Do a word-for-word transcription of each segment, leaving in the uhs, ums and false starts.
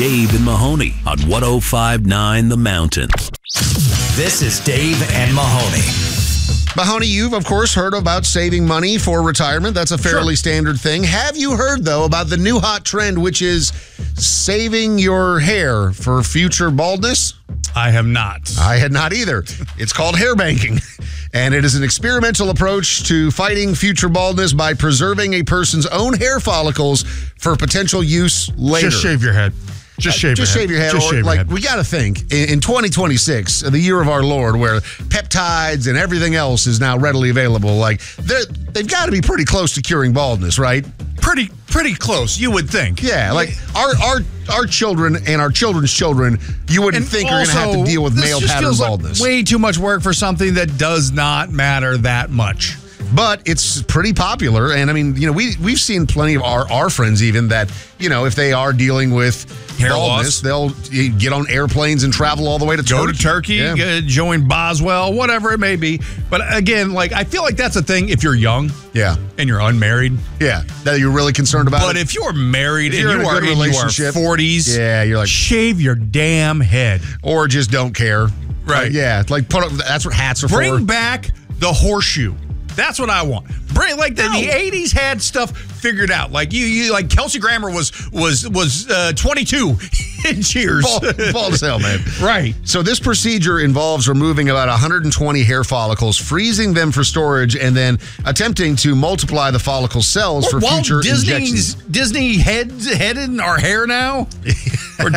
Dave and Mahoney on one oh five point nine The Mountain. This is Dave and Mahoney. Mahoney, you've, of course, heard about saving money for retirement. That's a fairly sure. standard thing. Have you heard, though, about the new hot trend, which is saving your hair for future baldness? I have not. I had not either. It's called hair banking, and it is an experimental approach to fighting future baldness by preserving a person's own hair follicles for potential use later. Just shave your head. Just shave Just your shave head. your head. Just or, shave like, your head. we got to think, in, in twenty twenty-six, the year of our Lord, where peptides and everything else is now readily available, like, they've got to be pretty close to curing baldness, right? Pretty pretty close, you would think. Yeah, like our our our children and our children's children, you wouldn't And think are going to have to deal with this male just pattern feels baldness. Like way too much work for something that does not matter that much. But it's pretty popular, and I mean, you know, we we've seen plenty of our, our friends even that, you know, if they are dealing with Hair baldness, loss. they'll get on airplanes and travel all the way to Go Turkey. to Turkey, Yeah. uh, join Boswell, whatever it may be. But again, like I feel like that's a thing if you're young, Yeah, and you're unmarried. yeah, that you're really concerned about. But it. if you're married If and you're in you a are good in your relationship, forties, yeah, you're like, shave your damn head. or just don't care, Right. Like, yeah, like put up, that's what hats are Bring for. back the horseshoe. That's what I want. Bring like the, No. the eighties had stuff figured out. Like you, you like Kelsey Grammer was was was uh, twenty-two in Cheers. Bald, bald as hell, man. Right. So this procedure involves removing about one hundred twenty hair follicles, freezing them for storage, and then attempting to multiply the follicle cells for Walt future Disney's injections. Disney heads headed in our hair now. Or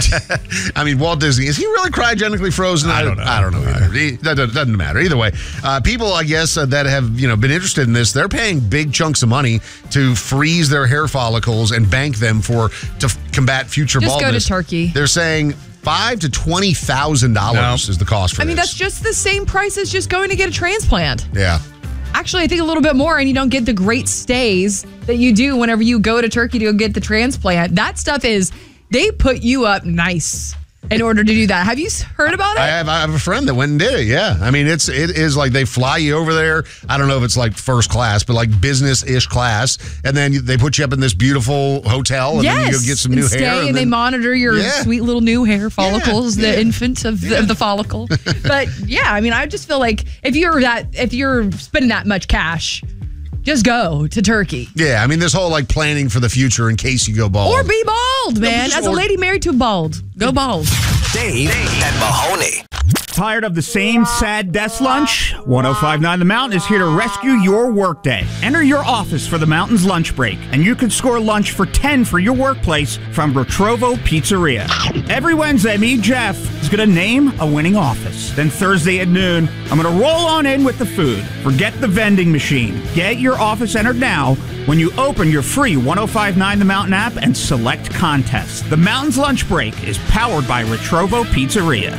I mean, Walt Disney, is he really cryogenically frozen? I don't know. I don't know either. He- That doesn't doesn't matter. Either way, uh, people, I guess, uh, that have you know been interested in this, they're paying big chunks of money to freeze their hair follicles and bank them for to f- combat future Just go to baldness. Turkey. They're saying five to twenty thousand dollars No. is the cost for I mean, this. that's just the same price as just going to get a transplant. yeah. Actually, I think a little bit more, and you don't get the great stays that you do whenever you go to Turkey to go get the transplant. That stuff is, they put you up nice in order to do that. Have you s- heard about it? I have I have a friend that went and did it. Yeah, I mean it's it is like they fly you over there. I don't know if it's like first class, but like business ish class, and then you, they put you up in this beautiful hotel, and yes. then you go get some and new stay, hair, and, and they then, monitor your Yeah. sweet little new hair follicles, yeah. the infant of the, of the follicle. But yeah, I mean, I just feel like if you're that, if you're spending that much cash, just go to Turkey. yeah. I mean this whole like planning for the future in case you go bald. Or be bald, man. just As a or- lady married to a bald, go bald. Dave and Mahoney. Tired of the same sad desk lunch? one oh five point nine The Mountain is here to rescue your workday. Enter your office for the Mountain's lunch break, and you can score lunch for ten for your workplace from Retrovo Pizzeria. Every Wednesday, me, Jeff, is going to name a winning office. Then Thursday at noon, I'm going to roll on in with the food. Forget the vending machine. Get your office entered now when you open your free one oh five point nine The Mountain app and select contests. The Mountain's lunch break is powered by Retrovo Pizzeria.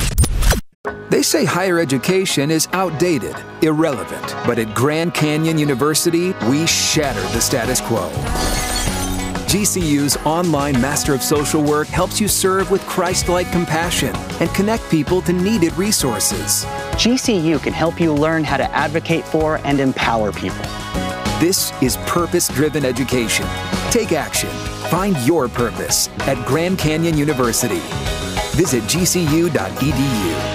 They say higher education is outdated, irrelevant. But at Grand Canyon University, we shatter the status quo. G C U's online Master of Social Work helps you serve with Christ-like compassion and connect people to needed resources. G C U can help you learn how to advocate for and empower people. This is purpose-driven education. Take action. Find your purpose at Grand Canyon University. Visit G C U dot E D U.